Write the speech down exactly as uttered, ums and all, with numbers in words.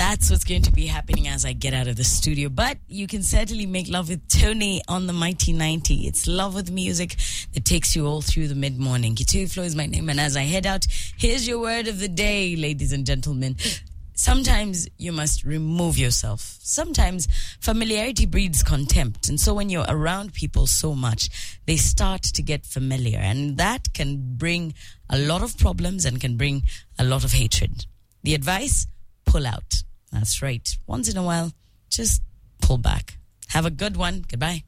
that's what's going to be happening as I get out of the studio. But you can certainly make love with Tony on the Mighty ninety. It's love with music that takes you all through the mid-morning. Kitui Flow is my name, and as I head out, here's your word of the day, ladies and gentlemen. Sometimes you must remove yourself. Sometimes familiarity breeds contempt. And so when you're around people so much, they start to get familiar. And that can bring a lot of problems and can bring a lot of hatred. The advice, pull out. That's right. Once in a while, just pull back. Have a good one. Goodbye.